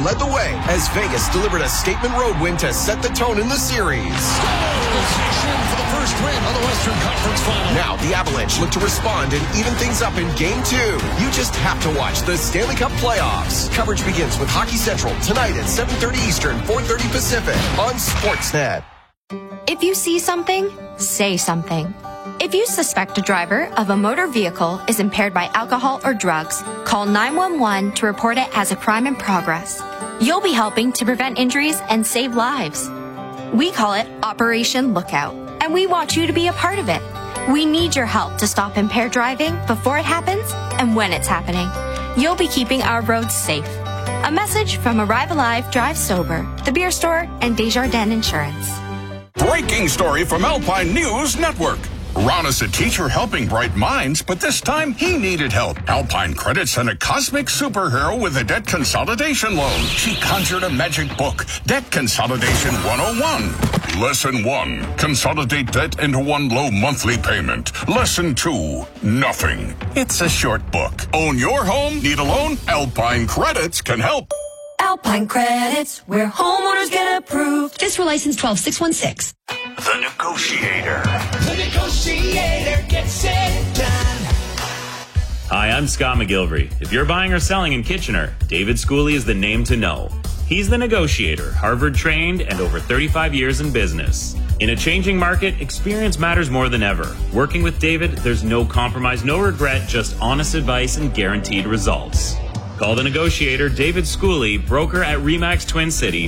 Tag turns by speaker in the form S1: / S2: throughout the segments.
S1: led the way as Vegas delivered a statement road win to set the tone in the series.
S2: For the first win on the Western Conference Final.
S1: Now the Avalanche look to respond and even things up in Game 2. You just have to watch the Stanley Cup playoffs. Coverage begins with Hockey Central tonight at 7:30 Eastern, 4:30 Pacific on Sportsnet.
S3: If you see something, say something. If you suspect a driver of a motor vehicle is impaired by alcohol or drugs, call 911 to report it as a crime in progress. You'll be helping to prevent injuries and save lives. We call it Operation Lookout, and we want you to be a part of it. We need your help to stop impaired driving before it happens and when it's happening. You'll be keeping our roads safe. A message from Arrive Alive, Drive Sober, The Beer Store, and Desjardins Insurance.
S4: Breaking story from Alpine News Network. Ron is a teacher helping bright minds, but this time he needed help. Alpine Credit sent a cosmic superhero with a debt consolidation loan. She conjured a magic book, Debt Consolidation 101. Lesson 1, consolidate debt into one low monthly payment. Lesson 2, nothing. It's a short book. Own your home? Need a loan? Alpine Credits can help.
S5: Alpine Credits, where homeowners get approved. Fiscal license 12616.
S4: The Negotiator.
S6: The Negotiator gets it done.
S7: Hi, I'm Scott McGilvery. If you're buying or selling in Kitchener, David Schooley is the name to know. He's the Negotiator, Harvard-trained and over 35 years in business. In a changing market, experience matters more than ever. Working with David, there's no compromise, no regret, just honest advice and guaranteed results. Call the Negotiator, David Schooley, broker at RE/MAX Twin City,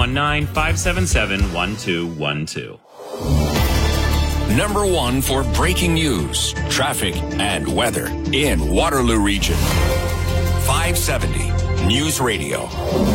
S7: 519-577-1212.
S8: Number 1 for breaking news, traffic, and weather in Waterloo Region. 570 News Radio.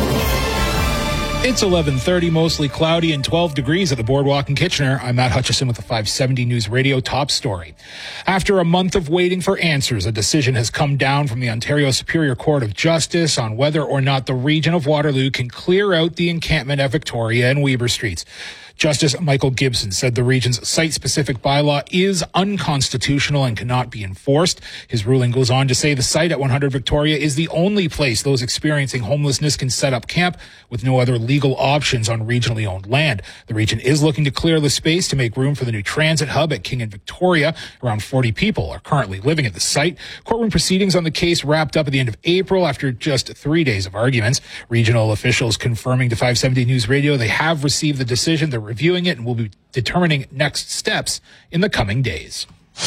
S9: It's 11:30, mostly cloudy and 12 degrees at the Boardwalk in Kitchener. I'm Matt Hutchison with the 570 News Radio top story. After a month of waiting for answers, a decision has come down from the Ontario Superior Court of Justice on whether or not the region of Waterloo can clear out the encampment at Victoria and Weber Streets. Justice Michael Gibson said the region's site-specific bylaw is unconstitutional and cannot be enforced. His ruling goes on to say the site at 100 Victoria is the only place those experiencing homelessness can set up camp with no other legal options on regionally owned land. The region is looking to clear the space to make room for the new transit hub at King and Victoria. Around 40 people are currently living at the site. Courtroom proceedings on the case wrapped up at the end of April after just 3 days of arguments. Regional officials confirming to 570 News Radio they have received the decision. They're reviewing it and will be determining next steps in the coming days.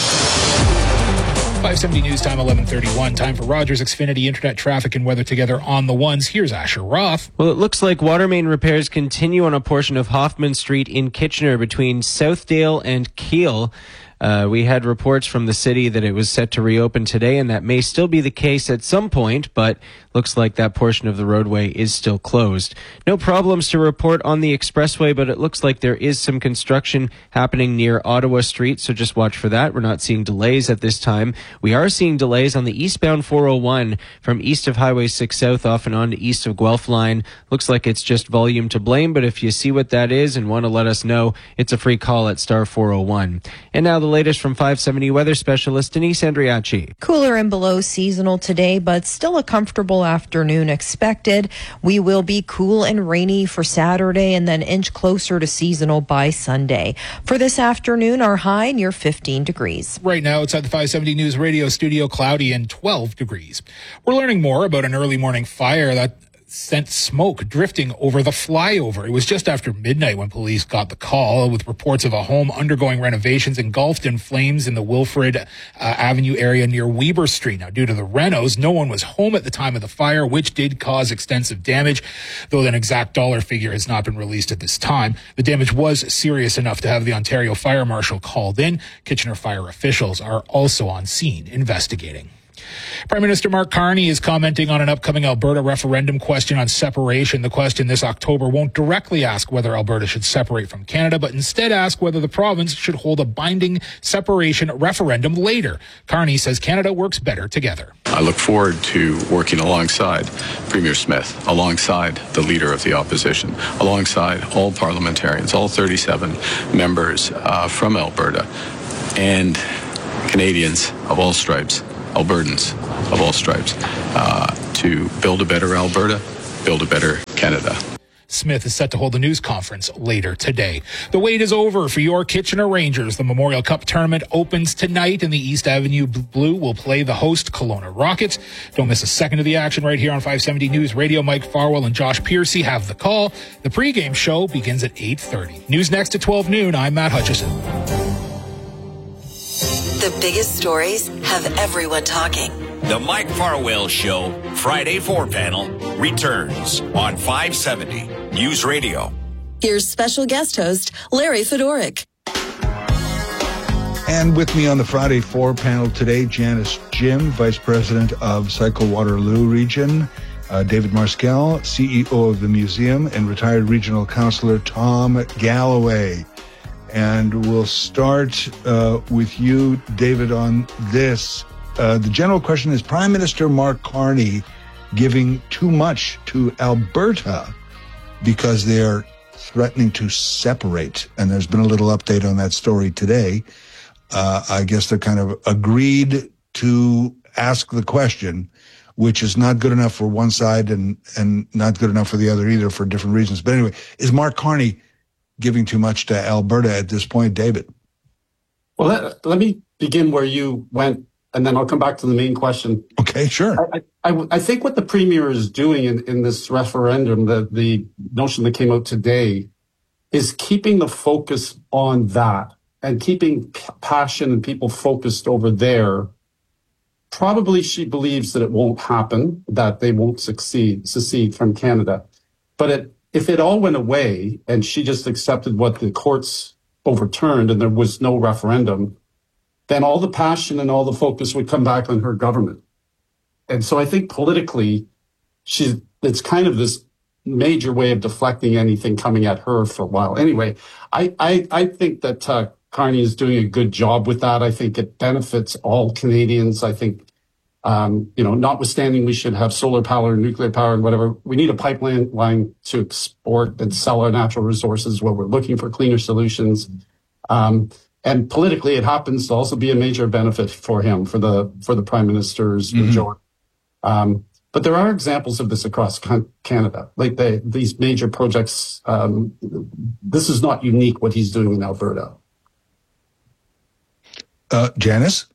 S9: 570 News Time, 11:31. Time for Rogers Xfinity Internet traffic and weather together on the ones. Here's Asher Roth.
S10: Well, it looks like water main repairs continue on a portion of Hoffman Street in Kitchener between Southdale and Keele. We had reports from the city that it was set to reopen today, and that may still be the case at some point, but looks like that portion of the roadway is still closed. No problems to report on the expressway, but it looks like there is some construction happening near Ottawa Street, so just watch for that. We're not seeing delays at this time. We are seeing delays on the eastbound 401 from east of Highway 6 South off and on to east of Guelph Line. Looks like it's just volume to blame, but if you see what that is and want to let us know, it's a free call at star 401. And now the latest from 570 weather specialist Denise Andriacci.
S11: Cooler and below seasonal today, but still a comfortable afternoon expected. We will be cool and rainy for Saturday and then inch closer to seasonal by Sunday. For this afternoon, our high near 15 degrees.
S9: Right now, it's at the 570 News Radio studio, cloudy and 12 degrees. We're learning more about an early morning fire that sent smoke drifting over the flyover. It was just after midnight when police got the call, with reports of a home undergoing renovations engulfed in flames in the Wilfrid Avenue area near Weber Street. Now, due to the renos, no one was home at the time of the fire, which did cause extensive damage, though an exact dollar figure has not been released at this time. The damage was serious enough to have the Ontario Fire Marshal called in. Kitchener fire officials are also on scene investigating. Prime Minister Mark Carney is commenting on an upcoming Alberta referendum question on separation. The question this October won't directly ask whether Alberta should separate from Canada, but instead ask whether the province should hold a binding separation referendum later. Carney says Canada works better together.
S12: I look forward to working alongside Premier Smith, alongside the Leader of the Opposition, alongside all parliamentarians, all 37 members from Alberta, and Canadians of all stripes, Albertans of all stripes, to build a better Alberta, build a better Canada.
S9: Smith is set to hold a news conference later today. The wait is over for your Kitchener Rangers. The Memorial Cup tournament opens tonight, and the East Avenue Blue will play the host Kelowna Rockets. Don't miss a second of the action right here on 570 News Radio. Mike Farwell and Josh Piercy have the call. The pregame show begins at 8:30. News next at 12 noon. I'm Matt Hutchison.
S5: The biggest stories have everyone talking.
S8: The Mike Farwell Show, Friday 4 panel, returns on 570 News Radio.
S5: Here's special guest host Larry Fedoruk.
S13: And with me on the Friday 4 panel today, Janice Jim, Vice President of Cycle Waterloo Region, David Marskell, CEO of the museum, and retired Regional Councillor Tom Galloway. And we'll start with you, David, on this. The general question is, Prime Minister Mark Carney giving too much to Alberta because they're threatening to separate. And there's been a little update on that story today. I guess they're kind of agreed to ask the question, which is not good enough for one side and not good enough for the other either for different reasons. But anyway, is Mark Carney giving too much to Alberta at this point, David?
S14: Well, let me begin where you went, and then I'll come back to the main question.
S13: Okay, sure.
S14: I think what the Premier is doing in this referendum, the notion that came out today, is keeping the focus on that and keeping passion and people focused over there. Probably she believes that it won't happen, that they won't secede from Canada. But if it all went away and she just accepted what the courts overturned and there was no referendum, then all the passion and all the focus would come back on her government. And so I think politically, it's kind of this major way of deflecting anything coming at her for a while. Anyway, I think that Carney is doing a good job with that. I think it benefits all Canadians. I think, notwithstanding we should have solar power, nuclear power, and whatever, we need a pipeline line to export and sell our natural resources where we're looking for cleaner solutions. And politically, it happens to also be a major benefit for him, for the Prime Minister's majority. But there are examples of this across Canada, like these major projects. This is not unique, what he's doing in Alberta.
S13: Janice?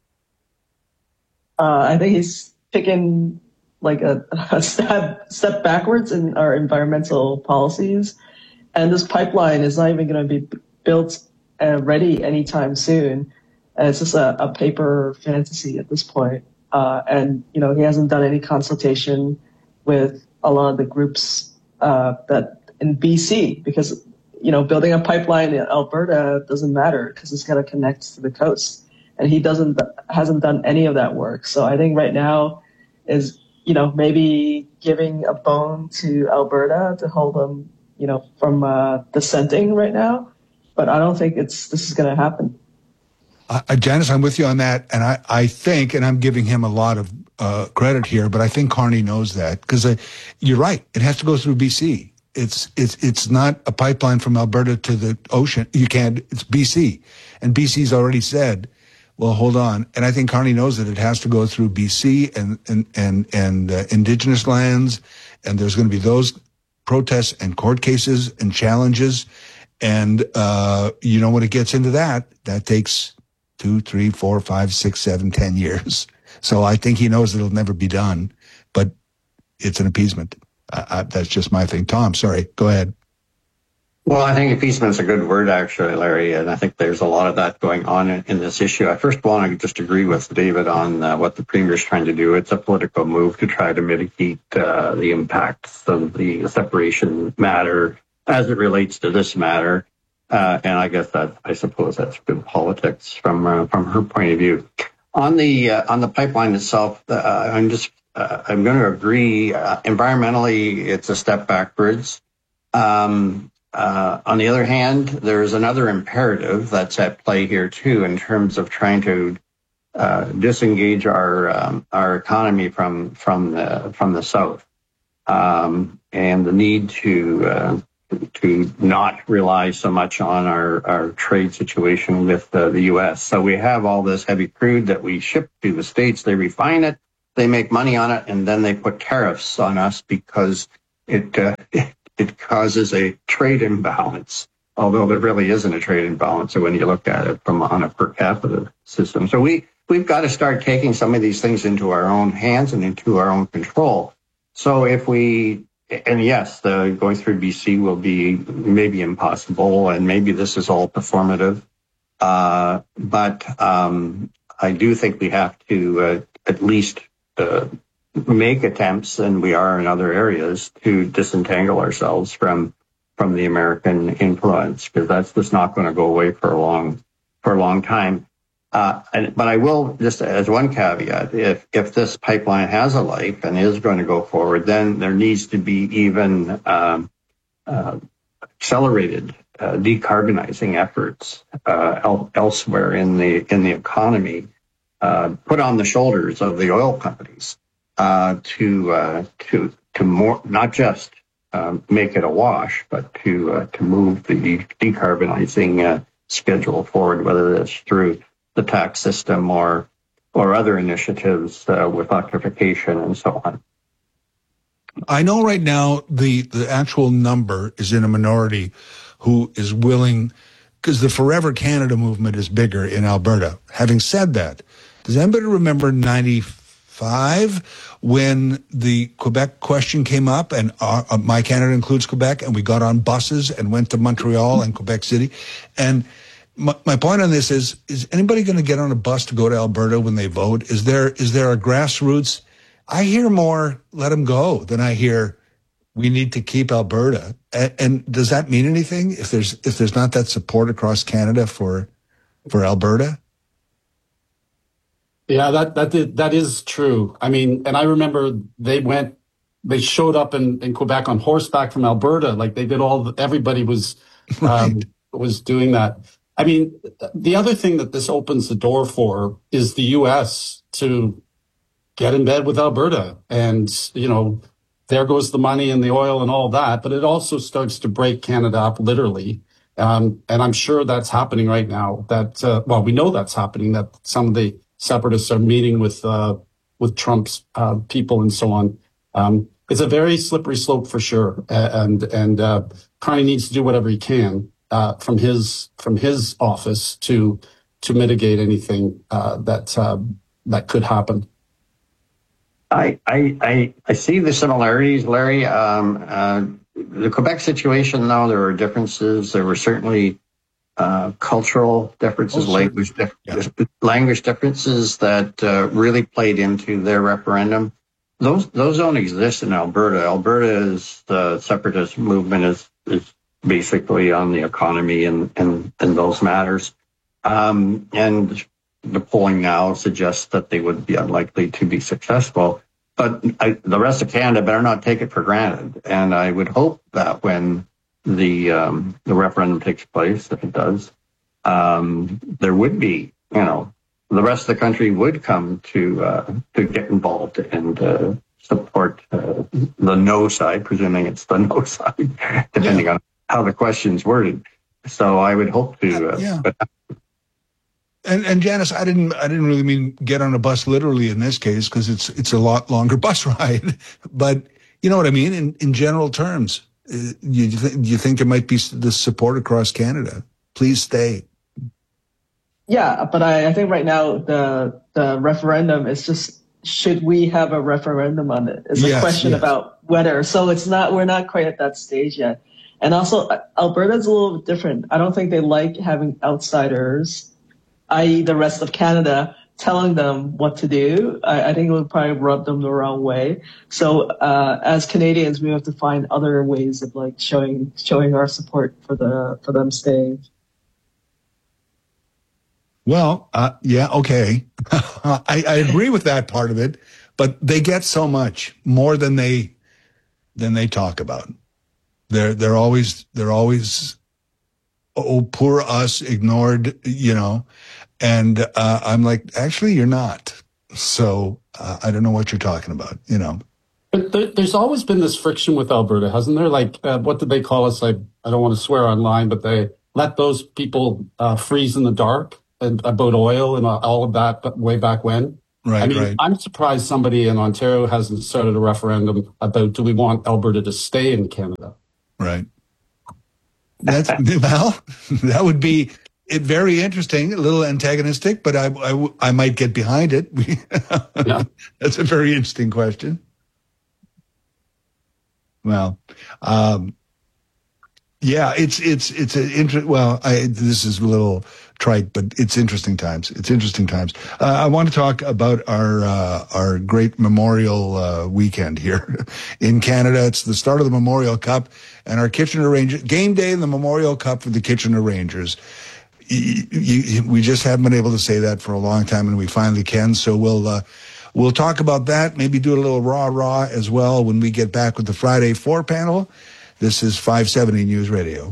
S15: I think he's taken like a step backwards in our environmental policies. And this pipeline is not even going to be built ready anytime soon. It's just a paper fantasy at this point. And, he hasn't done any consultation with a lot of the groups that in BC, because, building a pipeline in Alberta doesn't matter because it's got to connect to the coast. And he hasn't done any of that work. So I think right now is, maybe giving a bone to Alberta to hold them, from dissenting right now. But I don't think this is going to happen.
S13: Janice, I'm with you on that. And I think, and I'm giving him a lot of credit here, but I think Carney knows that because you're right. It has to go through BC. It's not a pipeline from Alberta to the ocean. It's BC. And BC's already said, well, hold on. And I think Carney knows that it has to go through BC and Indigenous lands. And there's going to be those protests and court cases and challenges. And, when it gets into that takes 2, 3, 4, 5, 6, 7, 10 years. So I think he knows it'll never be done, but it's an appeasement. That's just my thing. Tom, sorry, go ahead.
S16: Well, I think appeasement's a good word, actually, Larry, and I think there's a lot of that going on in this issue. I first want to just agree with David on what the Premier's trying to do. It's a political move to try to mitigate the impacts of the separation matter as it relates to this matter. And I guess I suppose that's good politics from her point of view. On the pipeline itself, I'm going to agree. Environmentally, it's a step backwards. On the other hand, there's another imperative that's at play here too, in terms of trying to disengage our economy from the south, and the need to not rely so much on our trade situation with the U.S. So we have all this heavy crude that we ship to the States. They refine it, they make money on it, and then they put tariffs on us because it causes a trade imbalance, although there really isn't a trade imbalance when you look at it from on a per capita system. So we've got to start taking some of these things into our own hands and into our own control. So and yes, going through BC will be maybe impossible, and maybe this is all performative. But I do think we have to at least make attempts, and we are in other areas, to disentangle ourselves from the American influence, because that's just not going to go away for a long time. But I will, just as one caveat, if this pipeline has a life and is going to go forward, then there needs to be even accelerated decarbonizing efforts elsewhere in the economy, put on the shoulders of the oil companies to more, not just make it a wash, but to move the decarbonizing schedule forward, whether it's through the tax system or other initiatives with electrification and so on.
S13: I know right now the actual number is in a minority who is willing, because the Forever Canada movement is bigger in Alberta. Having said that, does anybody remember 95 when the Quebec question came up, and My Canada Includes Quebec, and we got on buses and went to Montreal and Quebec City? And my point on this is anybody going to get on a bus to go to Alberta when they vote? Is there a grassroots? I hear more let them go than I hear we need to keep Alberta. And does that mean anything if there's not that support across Canada for Alberta?
S14: Yeah, that is true. I mean, and I remember they showed up in Quebec on horseback from Alberta. Like they did everybody was was doing that. I mean, the other thing that this opens the door for is the U.S. to get in bed with Alberta. And, there goes the money and the oil and all that. But it also starts to break Canada up literally. And I'm sure that's happening right now. We know that's happening, that some of the separatists are meeting with Trump's people and so on. It's a very slippery slope for sure. And Carney needs to do whatever he can from his office to mitigate anything that could happen.
S16: I see the similarities, Larry. The Quebec situation, though, there were differences. There were certainly cultural differences, language differences that really played into their referendum. Those don't exist in Alberta. The separatist movement is basically on the economy and those matters. And the polling now suggests that they would be unlikely to be successful. But the rest of Canada better not take it for granted. And I would hope that when the referendum takes place, if it does, there would be, the rest of the country would come to get involved and support the no side, presuming it's the no side, depending on how the question's worded. So I would hope to.
S13: And Janice, I didn't really mean get on a bus literally in this case, because it's a lot longer bus ride. But you know what I mean in general terms. You think there might be this support across Canada? Please stay.
S15: Yeah, but I think right now the referendum is just, should we have a referendum on it? It's a question about whether. So we're not quite at that stage yet. And also Alberta's a little bit different. I don't think they like having outsiders, i.e. the rest of Canada, telling them what to do. I think it would probably rub them the wrong way. So as Canadians, we have to find other ways of like showing our support for them staying.
S13: Well, yeah, okay. I agree with that part of it, but they get so much more than they talk about. They're always, oh, poor us, ignored, and I'm like, actually, you're not. So I don't know what you're talking about,
S14: But there's always been this friction with Alberta, hasn't there? Like, what did they call us? I don't want to swear online, but they let those people freeze in the dark and about oil and all of that way back when.
S13: Right,
S14: I mean,
S13: right.
S14: I'm surprised somebody in Ontario hasn't started a referendum about, do we want Alberta to stay in Canada?
S13: Right. That's, well, that would be very interesting, a little antagonistic, but I might get behind it.
S14: Yeah.
S13: That's a very interesting question. Well, yeah, it's an interest. Well, this is a little trite, but it's interesting times. It's interesting times. I want to talk about our great Memorial weekend here in Canada. It's the start of the Memorial Cup, and our Kitchener Rangers game day in the Memorial Cup for the Kitchener Rangers. We just haven't been able to say that for a long time, and we finally can. So we'll talk about that. Maybe do a little rah as well when we get back with the Friday 4 panel. This is 570 News Radio.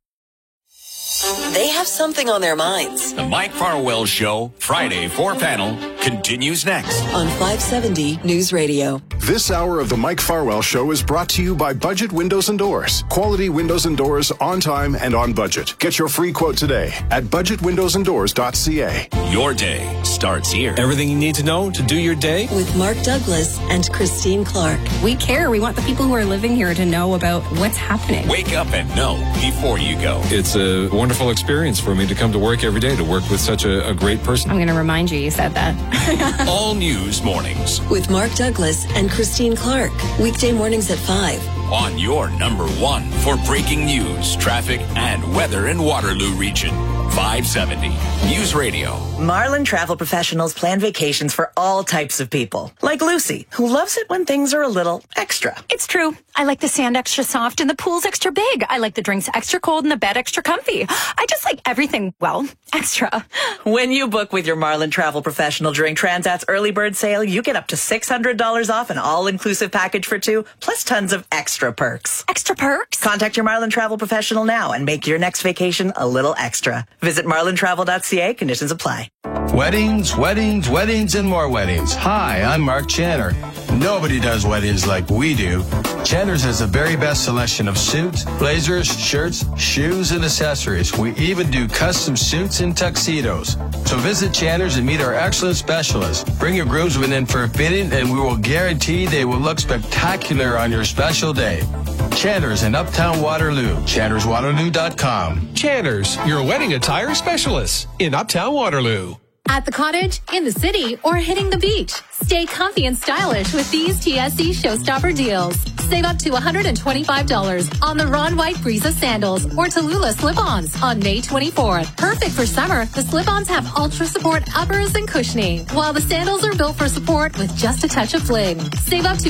S5: They have something on their minds.
S8: The Mike Farwell Show, Friday 4 panel, continues next
S5: on 570 News Radio.
S17: This hour of the Mike Farwell Show is brought to you by Budget Windows and Doors. Quality windows and doors on time and on budget. Get your free quote today at budgetwindowsanddoors.ca.
S8: Your day starts here.
S18: Everything you need to know to do your day
S5: with Mark Douglas and Christine Clark.
S19: We care. We want the people who are living here to know about what's happening.
S8: Wake up and know before you go.
S18: It's a wonderful experience for me to come to work every day, to work with such a great person.
S19: I'm going to remind you said that.
S8: All News Mornings
S5: with Mark Douglas and Christine Clark. Weekday mornings at 5.
S8: On your number 1 for breaking news, traffic, and weather in Waterloo Region. 570 News Radio.
S20: Marlin Travel Professionals plan vacations for all types of people. Like Lucy, who loves it when things are a little extra.
S21: It's true. I like the sand extra soft and the pool's extra big. I like the drinks extra cold and the bed extra comfy. I just like everything, well, extra.
S20: When you book with your Marlin Travel Professional during Transat's early bird sale, you get up to $600 off an all-inclusive package for 2, plus tons of extra perks.
S21: Extra perks?
S20: Contact your Marlin Travel Professional now and make your next vacation a little extra. Visit marlintravel.ca. Conditions apply.
S22: Weddings, weddings, weddings, and more weddings. Hi, I'm Mark Channer. Nobody does weddings like we do. Channer's has the very best selection of suits, blazers, shirts, shoes, and accessories. We even do custom suits and tuxedos. So visit Channer's and meet our excellent specialists. Bring your groomsmen in for a fitting, and we will guarantee they will look spectacular on your special day. Channer's in Uptown Waterloo. ChannersWaterloo.com.
S23: Channer's, your wedding attire specialist in Uptown Waterloo.
S24: At the cottage, in the city, or hitting the beach. Stay comfy and stylish with these TSC Showstopper deals. Save up to $125 on the Ron White Breeza sandals or Tallulah slip-ons on May 24th. Perfect for summer, the slip-ons have ultra support uppers and cushioning, while the sandals are built for support with just a touch of fling. Save up to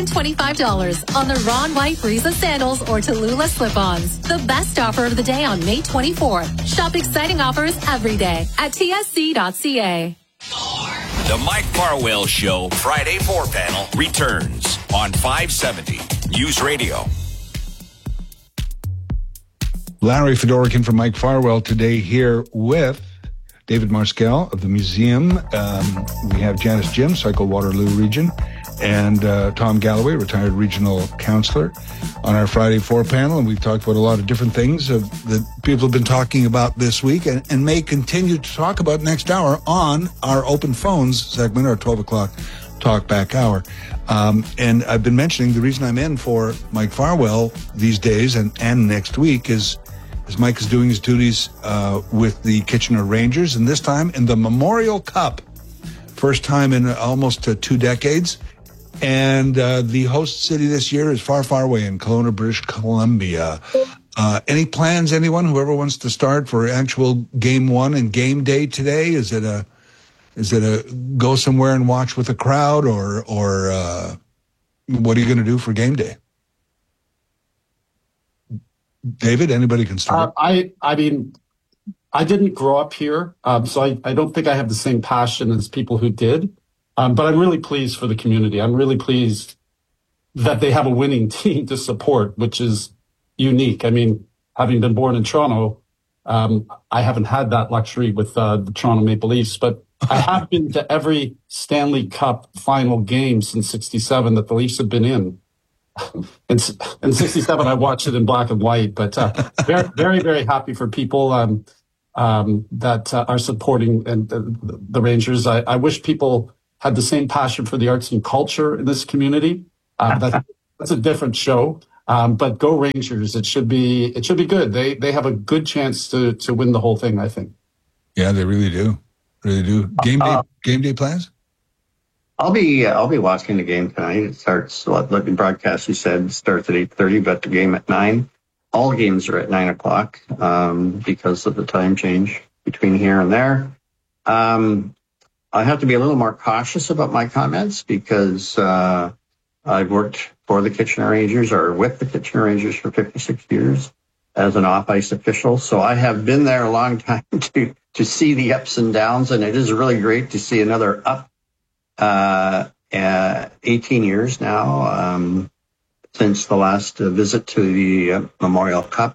S24: $125 on the Ron White Breeza sandals or Tallulah slip-ons. The best offer of the day on May 24th. Shop exciting offers every day at tsc.ca.
S8: The Mike Farwell Show Friday 4 panel returns on 570 News Radio.
S13: Larry Fedorkin from Mike Farwell today here with David Marskell of the museum. We have Janice Jim, Cycle Waterloo Region, and Tom Galloway, retired regional counselor, on our Friday 4 panel. And we've talked about a lot of different things that people have been talking about this week and may continue to talk about next hour on our open phones segment, our 12 o'clock talk back hour. And I've been mentioning the reason I'm in for Mike Farwell these days and next week is Mike is doing his duties with the Kitchener Rangers, and this time in the Memorial Cup. First time in almost 2 decades. And the host city this year is far, far away in Kelowna, British Columbia. Any plans, anyone, whoever wants to start for actual game 1 and game day today? Is it a go somewhere and watch with a crowd, or what are you going to do for game day? David, anybody can start.
S14: I mean, I didn't grow up here, so I don't think I have the same passion as people who did. But I'm really pleased for the community. I'm really pleased that they have a winning team to support, which is unique. I mean, having been born in Toronto, I haven't had that luxury with the Toronto Maple Leafs, but I have been to every Stanley Cup final game since '67 that the Leafs have been in. In '67, I watched it in black and white, but very, very, very happy for people that are supporting the Rangers. I wish people had the same passion for the arts and culture in this community. That's a different show. But go Rangers! It should be good. They have a good chance to win the whole thing, I think.
S13: Yeah, they really do. Really do. Game day plans?
S16: I'll be watching the game tonight. It starts, like the broadcast you said, starts at 8:30, but the game at 9. All games are at 9 o'clock because of the time change between here and there. I have to be a little more cautious about my comments because I've worked for the Kitchener Rangers or with the Kitchener Rangers for 56 years as an off-ice official. So I have been there a long time to see the ups and downs, and it is really great to see another up 18 years now since the last visit to the Memorial Cup.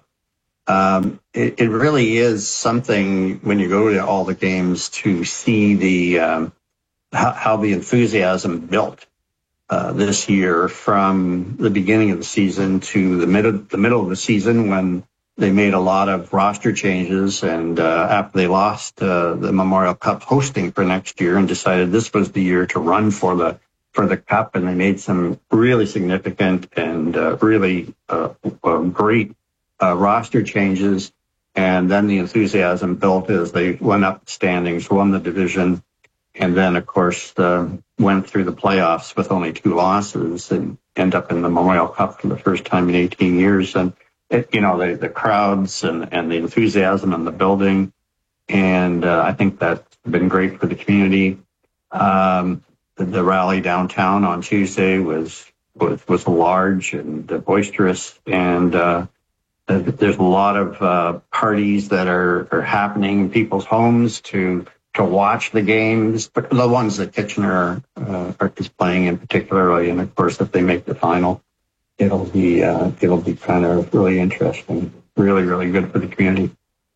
S16: It really is something when you go to all the games to see the how the enthusiasm built this year from the beginning of the season to the middle of the season when they made a lot of roster changes, and after they lost the Memorial Cup hosting for next year and decided this was the year to run for the Cup, and they made some really significant and really great roster changes, and then the enthusiasm built as they went up the standings, won the division, and then, of course, went through the playoffs with only 2 losses and end up in the Memorial Cup for the first time in 18 years. And, the crowds and the enthusiasm and the building, and I think that's been great for the community. The rally downtown on Tuesday was large and boisterous, and there's a lot of parties that are happening in people's homes to watch the games, but the ones that Kitchener is playing in particularly, and of course if they make the final, it'll be kind of really interesting, really, really good for the community.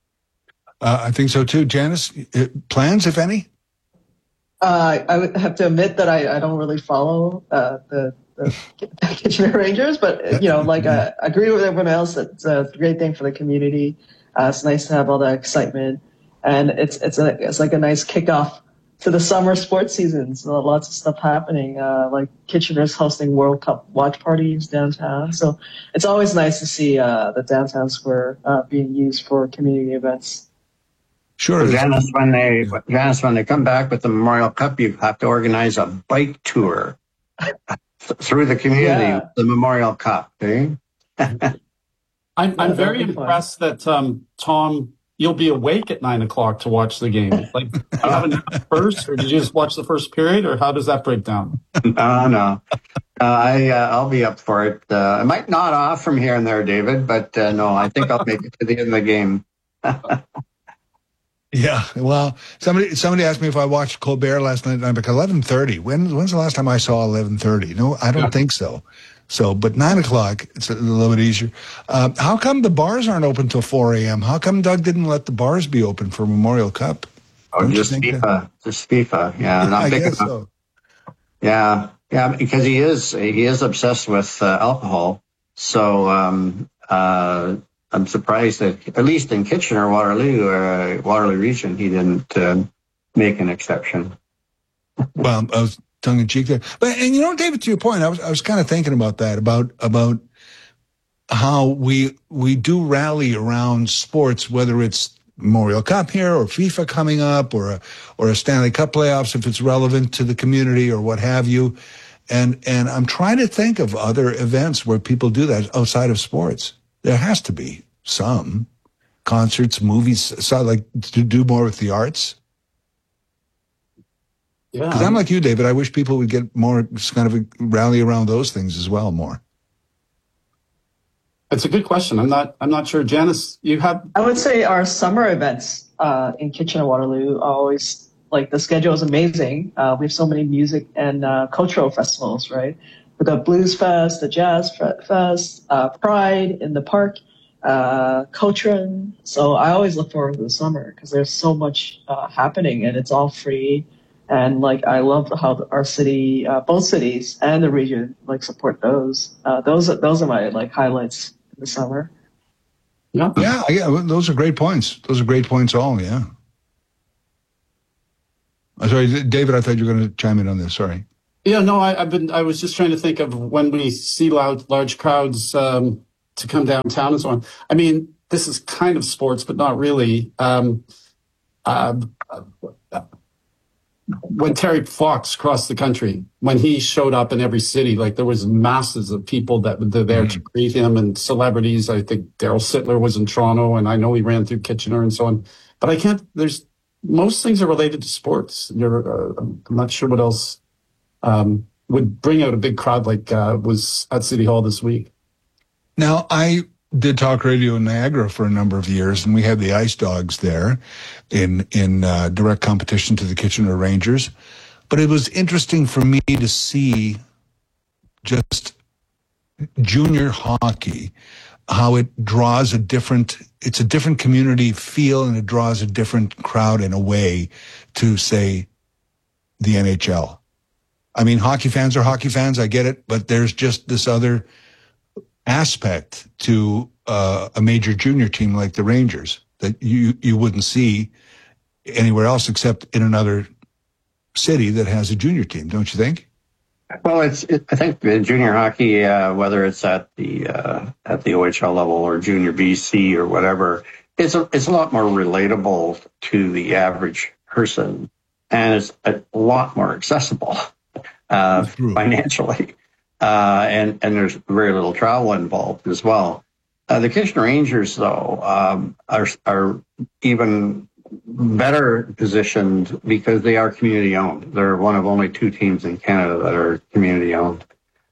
S13: I think so too. Janice, plans, if any?
S15: I would have to admit that I don't really follow the Kitchener Rangers, but I agree with everyone else that it's a great thing for the community. It's nice to have all that excitement, and it's like a nice kickoff to the summer sports season. So lots of stuff happening. Like Kitchener's hosting World Cup watch parties downtown, so it's always nice to see the downtown square being used for community events.
S13: Sure.
S16: So Janice, when they come back with the Memorial Cup, you have to organize a bike tour through the community with the Memorial Cup. Eh?
S14: I'm very impressed that Tom, you'll be awake at 9 o'clock to watch the game. Like, do you have an hour first, or did you just watch the first period, or how does that break down?
S16: No. I'll be up for it. I might nod off from here and there, David, but no, I think I'll make it to the end of the game.
S13: Yeah, well, somebody asked me if I watched Colbert last night, and I'm like, 11:30. When's the last time I saw 11:30? No, I don't think so. So, but 9 o'clock, it's a little bit easier. How come the bars aren't open till 4 a.m.? How come Doug didn't let the bars be open for Memorial Cup?
S16: Oh, just FIFA. Just FIFA. Yeah, not big enough. So. Yeah, because he is obsessed with alcohol. So, I'm surprised that, at least in Kitchener, Waterloo region, he didn't make an exception.
S13: Well, I was tongue in cheek there, but David, to your point, I was kind of thinking about that, about how we do rally around sports, whether it's Memorial Cup here or FIFA coming up or a Stanley Cup playoffs if it's relevant to the community or what have you, and I'm trying to think of other events where people do that outside of sports. There has to be some concerts, movies, so like to do more with the arts. Yeah, because I'm like you, David. I wish people would get more kind of a rally around those things as well more.
S14: It's a good question. I'm not sure. Janice, you have?
S15: I would say our summer events in Kitchener-Waterloo are always, like, the schedule is amazing. We have so many music and cultural festivals, right? We've got Blues Fest, the Jazz Fest, Pride in the Park, Coachran. So I always look forward to the summer because there's so much happening and it's all free. And I love how our city, both cities and the region, support those. Those are my highlights in the summer.
S13: Yeah. Those are great points. Those are great points all. Yeah. Sorry, David, I thought you were going to chime in on this. Sorry.
S14: Yeah, no, I was just trying to think of when we see large crowds to come downtown and so on. I mean, this is kind of sports, but not really. When Terry Fox crossed the country, when he showed up in every city, like there was masses of people that were there to greet him, and celebrities. I think Daryl Sittler was in Toronto, and I know he ran through Kitchener and so on. But most things are related to sports. I'm not sure what else would bring out a big crowd like was at City Hall this week.
S13: Now, I did talk radio in Niagara for a number of years, and we had the Ice Dogs there in direct competition to the Kitchener Rangers. But it was interesting for me to see just junior hockey, how it draws it's a different community feel, and it draws a different crowd in a way to, say, the NHL. I mean, hockey fans are hockey fans, I get it, but there's just this other aspect to a major junior team like the Rangers that you wouldn't see anywhere else except in another city that has a junior team, don't you think?
S16: Well, I think the junior hockey, whether it's at the OHL level or junior BC or whatever, it's a lot more relatable to the average person, and it's a lot more accessible financially. And there's very little travel involved as well. The Kitchener Rangers, though, are even better positioned because they are community owned. They're one of only 2 teams in Canada that are community owned.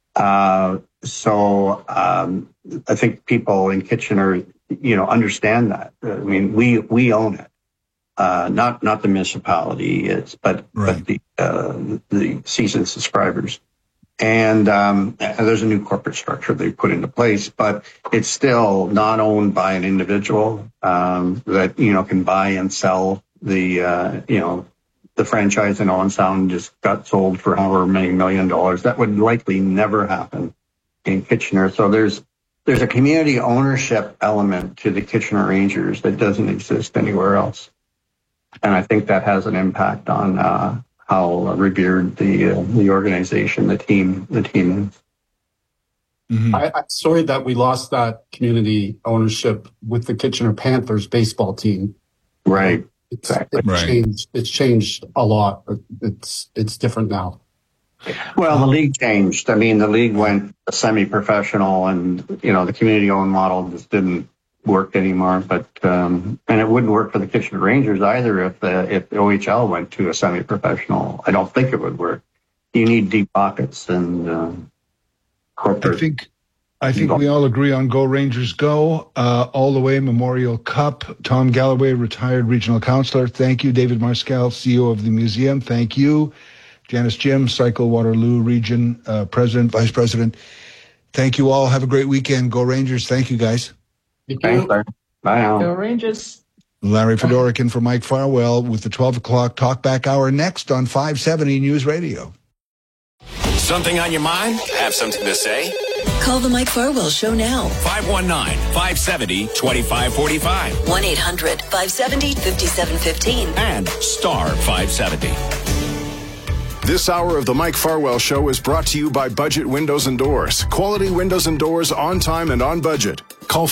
S16: So I think people in Kitchener, understand that. I mean, we own it, not the municipality, but the season subscribers. And there's a new corporate structure they put into place, but it's still not owned by an individual that can buy and sell the franchise in Owen Sound just got sold for however many $1 million. That would likely never happen in Kitchener. So there's a community ownership element to the Kitchener Rangers that doesn't exist anywhere else, and I think that has an impact on how revered the organization, the team is.
S14: Mm-hmm. I'm sorry that we lost that community ownership with the Kitchener Panthers baseball team.
S16: Right.
S14: It's changed a lot. It's different now.
S16: Well, the league changed. I mean, the league went semi-professional, and the community-owned model just didn't work anymore. But and it wouldn't work for the Kitchener Rangers either if the OHL went to a semi-professional. I don't think it would work. You need deep pockets and corporate.
S13: I think we all agree on Go Rangers Go. All the way Memorial Cup. Tom Galloway, retired regional councillor. Thank you. David Marskell, CEO of the museum. Thank you. Janice Jim, Cycle Waterloo Region President, Vice President. Thank you all. Have a great weekend. Go Rangers. Thank you, guys.
S16: Thanks, Larry. Bye now.
S15: Go Rangers.
S13: Larry Fedoruk in for Mike Farwell with the 12 o'clock Talkback Hour next on 570 News Radio.
S8: Something on your mind? Have something to say?
S5: Call the Mike Farwell Show now.
S8: 519-570-2545.
S5: 1-800-570-5715.
S8: And star 570.
S17: This hour of the Mike Farwell Show is brought to you by Budget Windows and Doors. Quality windows and doors on time and on budget. Call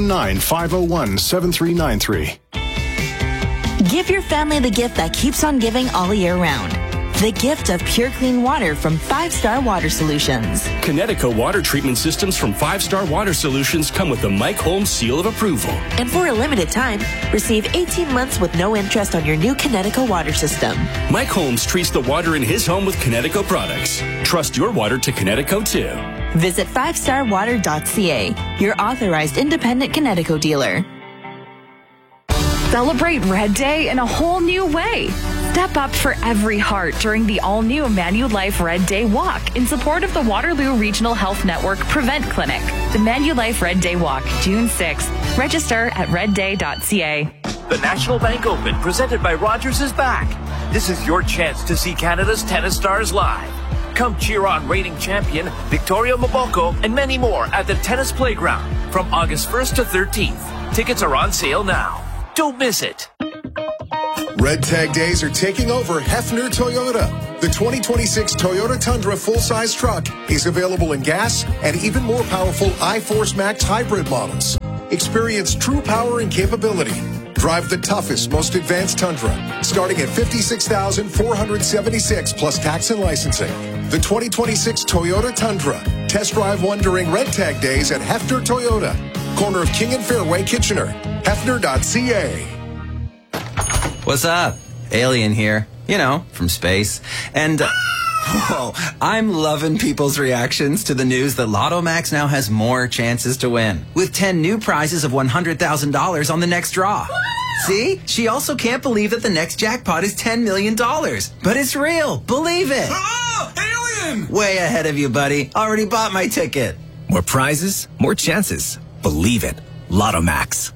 S17: 519-501-7393.
S1: Give your family the gift that keeps on giving all year round. The gift of pure clean water from 5 Star Water Solutions.
S2: Connecticut water treatment systems from 5 Star Water Solutions come with the Mike Holmes seal of approval.
S1: And for a limited time, receive 18 months with no interest on your new Connecticut water system.
S2: Mike Holmes treats the water in his home with Connecticut products. Trust your water to Connecticut too.
S1: Visit 5starwater.ca, your authorized independent Connecticut dealer.
S3: Celebrate Red Day in a whole new way. Step up for every heart during the all-new Manulife Red Day Walk in support of the Waterloo Regional Health Network Prevent Clinic. The Manulife Red Day Walk, June 6th. Register at redday.ca.
S4: The National Bank Open, presented by Rogers, is back. This is your chance to see Canada's tennis stars live. Come cheer on reigning champion Victoria Mboko and many more at the Tennis Playground from August 1st to 13th. Tickets are on sale now. Don't miss it.
S6: Red Tag Days are taking over Hefner Toyota. The 2026 Toyota Tundra full-size truck is available in gas and even more powerful iForce Max hybrid models. Experience true power and capability. Drive the toughest, most advanced Tundra, starting at $56,476 plus tax and licensing. The 2026 Toyota Tundra. Test drive one during Red Tag Days at Hefner Toyota. Corner of King and Fairway, Kitchener. Hefner.ca.
S7: What's up? Alien here. You know, from space. And, I'm loving people's reactions to the news that Lotto Max now has more chances to win, with 10 new prizes of $100,000 on the next draw. See? She also can't believe that the next jackpot is $10 million. But it's real. Believe it. Alien! Way ahead of you, buddy. Already bought my ticket.
S10: More prizes, more chances. Believe it. Lotto Max.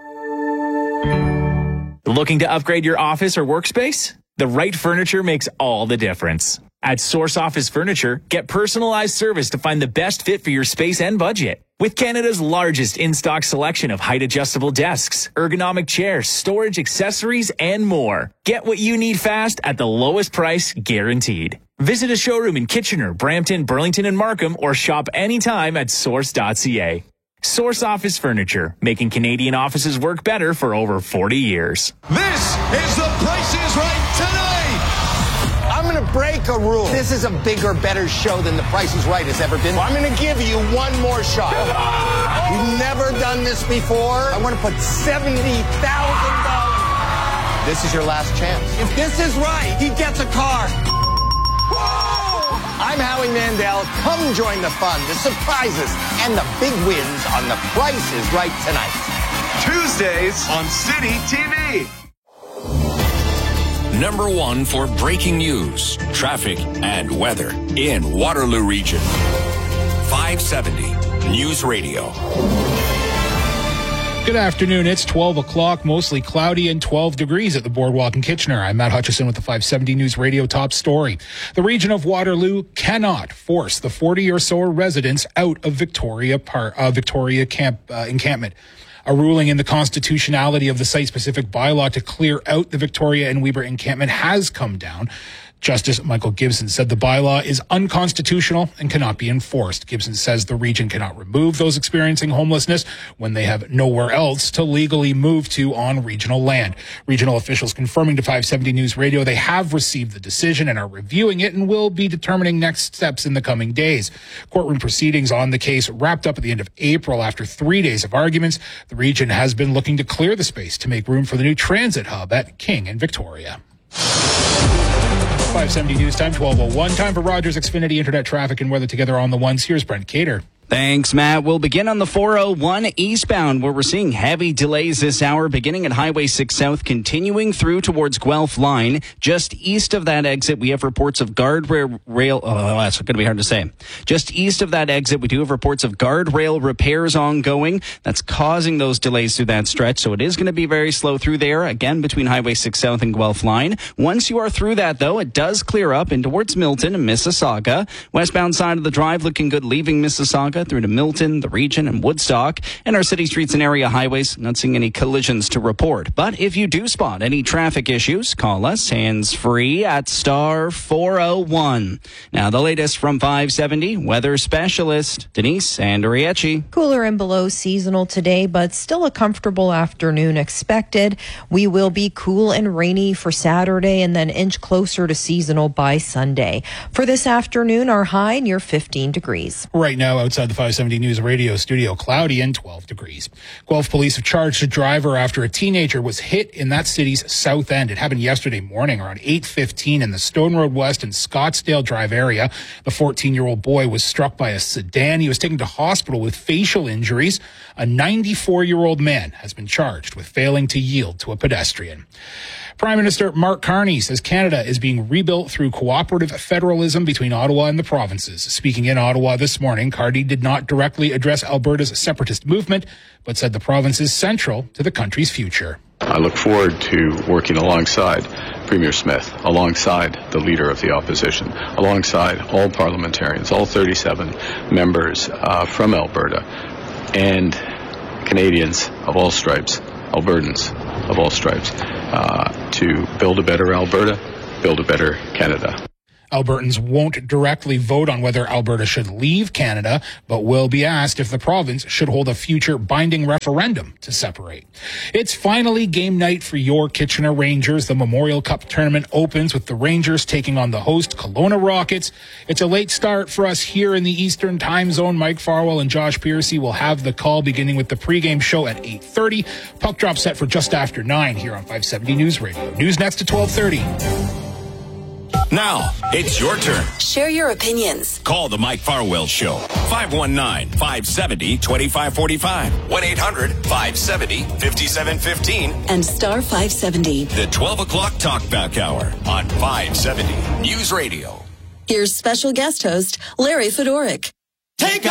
S11: Looking to upgrade your office or workspace? The right furniture makes all the difference. At Source Office Furniture, get personalized service to find the best fit for your space and budget. With Canada's largest in-stock selection of height-adjustable desks, ergonomic chairs, storage accessories, and more. Get what you need fast at the lowest price, guaranteed. Visit a showroom in Kitchener, Brampton, Burlington, and Markham, or shop anytime at source.ca. Source Office Furniture, making Canadian offices work better for over 40 years.
S25: This is The Price is Right tonight. I'm going to break a rule. This is a bigger, better show than The Price is Right has ever been. I'm going to give you one more shot. We've never done this before. I want to put $70,000. This is your last chance. If this is right, he gets a car. I'm Howie Mandel. Come join the fun, the surprises, and the big wins on The Price is Right tonight.
S26: Tuesdays on City TV.
S8: Number one for breaking news, traffic, and weather in Waterloo Region. 570 News Radio.
S9: Good afternoon. It's 12 o'clock, mostly cloudy and 12 degrees at the Boardwalk in Kitchener. I'm Matt Hutchison with the 570 News Radio top story. The region of Waterloo cannot force the 40 or so residents out of Victoria encampment. A ruling in the constitutionality of the site-specific bylaw to clear out the Victoria and Weber encampment has come down. Justice Michael Gibson said the bylaw is unconstitutional and cannot be enforced. Gibson says the region cannot remove those experiencing homelessness when they have nowhere else to legally move to on regional land. Regional officials confirming to 570 News Radio they have received the decision and are reviewing it and will be determining next steps in the coming days. Courtroom proceedings on the case wrapped up at the end of April after 3 days of arguments. The region has been looking to clear the space to make room for the new transit hub at King and Victoria. 570 News Time, 12:01. Time for Rogers Xfinity Internet traffic and weather together on the ones. Here's Brent Cater.
S27: Thanks, Matt. We'll begin on the 401 eastbound, where we're seeing heavy delays this hour, beginning at Highway 6 South, continuing through towards Guelph Line. Just east of that exit, we have reports of guardrail that's going to be hard to say. Just east of that exit, we do have reports of guardrail repairs ongoing. That's causing those delays through that stretch, so it is going to be very slow through there, again, between Highway 6 South and Guelph Line. Once you are through that, though, it does clear up in towards Milton and Mississauga. Westbound side of the drive looking good, leaving Mississauga through to Milton, the region, and Woodstock. And our city streets and area highways, not seeing any collisions to report. But if you do spot any traffic issues, call us hands-free at star 401. Now, the latest from 570 weather specialist Denise Andriecci.
S28: Cooler and below seasonal today, but still a comfortable afternoon expected. We will be cool and rainy for Saturday and then inch closer to seasonal by Sunday. For this afternoon, our high near 15 degrees.
S9: Right now, outside the 570 News Radio studio, cloudy and 12 degrees. Guelph police have charged a driver after a teenager was hit in that city's south end. It happened yesterday morning around 8:15 in the Stone Road West and Scottsdale Drive area. The 14-year-old boy was struck by a sedan. He was taken to hospital with facial injuries. A 94-year-old man has been charged with failing to yield to a pedestrian. Prime Minister Mark Carney says Canada is being rebuilt through cooperative federalism between Ottawa and the provinces. Speaking in Ottawa this morning, Carney did not directly address Alberta's separatist movement, but said the province is central to the country's future.
S12: I look forward to working alongside Premier Smith, alongside the Leader of the Opposition, alongside all parliamentarians, all 37 members from Alberta, and Canadians of all stripes Albertans of all stripes to build a better Alberta, build a better Canada.
S9: Albertans won't directly vote on whether Alberta should leave Canada, but will be asked if the province should hold a future binding referendum to separate. It's finally game night for your Kitchener Rangers. The Memorial Cup tournament opens with the Rangers taking on the host Kelowna Rockets. It's a late start for us here in the Eastern Time Zone. Mike Farwell and Josh Piercy will have the call beginning with the pregame show at 8:30. Puck drop set for just after 9 here on 570 News Radio. News next to 12:30.
S8: Now, it's your turn.
S5: Share your opinions.
S8: Call the Mike Farwell Show. 519-570-2545. 1-800-570-5715.
S5: And star 570.
S8: The 12 o'clock Talkback Hour on 570 News Radio.
S5: Here's special guest host, Larry Fedoruk.
S8: Take